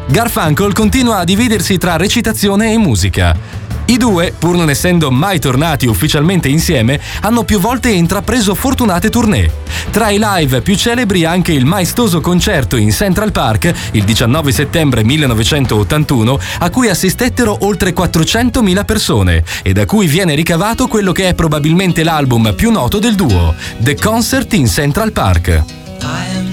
Garfunkel continua a dividersi tra recitazione e musica. I due, pur non essendo mai tornati ufficialmente insieme, hanno più volte intrapreso fortunate tournée. Tra i live più celebri anche il maestoso concerto in Central Park il 19 settembre 1981, a cui assistettero oltre 400.000 persone e da cui viene ricavato quello che è probabilmente l'album più noto del duo, The Concert in Central Park.